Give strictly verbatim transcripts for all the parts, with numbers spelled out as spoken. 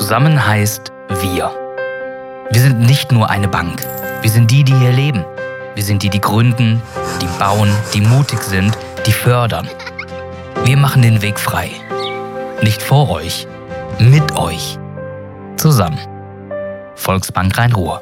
zusammen heißt wir. Wir sind nicht nur eine Bank. Wir sind die, die hier leben. Wir sind die, die gründen, die bauen, die mutig sind, die fördern. Wir machen den Weg frei. Nicht vor euch, mit euch. Zusammen. Volksbank Rhein-Ruhr.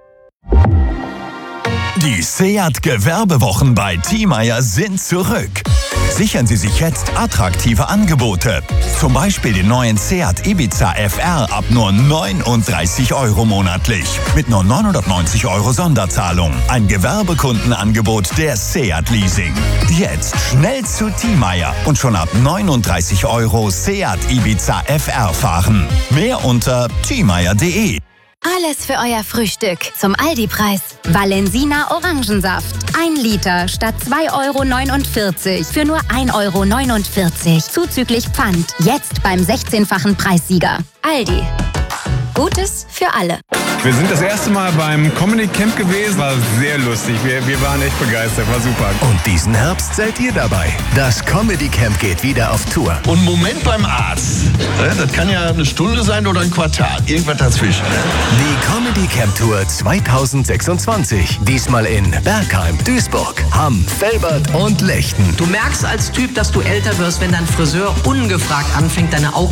Die Seat Gewerbewochen bei Thiemeyer sind zurück. Sichern Sie sich jetzt attraktive Angebote. Zum Beispiel den neuen Seat Ibiza F R ab nur neununddreißig Euro monatlich. Mit nur neunhundertneunzig Euro Sonderzahlung. Ein Gewerbekundenangebot der Seat Leasing. Jetzt schnell zu Thiemeyer und schon ab neununddreißig Euro Seat Ibiza F R fahren. Mehr unter thiemeyer punkt de. Alles für euer Frühstück zum Aldi-Preis. Valensina Orangensaft. Ein Liter statt zwei Euro neunundvierzig für nur ein Euro neunundvierzig. Zuzüglich Pfand. Jetzt beim sechzehnfachen Preissieger. Aldi. Gutes für alle. Wir sind das erste Mal beim Comedy Camp gewesen. War sehr lustig. Wir, wir waren echt begeistert. War super. Und diesen Herbst seid ihr dabei. Das Comedy Camp geht wieder auf Tour. Und Moment beim Arzt. Das kann ja eine Stunde sein oder ein Quartal. Irgendwas dazwischen. Die Comedy Camp Tour zweitausendsechsundzwanzig. Diesmal in Bergheim, Duisburg, Hamm, Velbert und Lechten. Du merkst als Typ, dass du älter wirst, wenn dein Friseur ungefragt anfängt, deine Augen